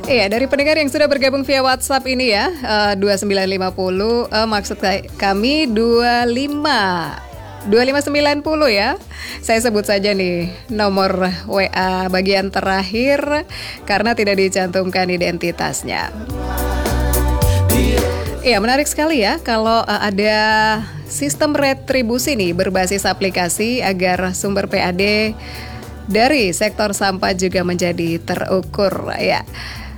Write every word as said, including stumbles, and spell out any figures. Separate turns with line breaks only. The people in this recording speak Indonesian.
Iya, dari pendengar yang sudah bergabung via WhatsApp ini ya, uh, dua sembilan lima nol, uh, maksud kami dua lima dua lima sembilan nol ya. Saya sebut saja nih nomor W A bagian terakhir karena tidak dicantumkan identitasnya. Iya, menarik sekali ya kalau uh, ada sistem retribusi nih berbasis aplikasi agar sumber P A D dari sektor sampah juga menjadi terukur ya.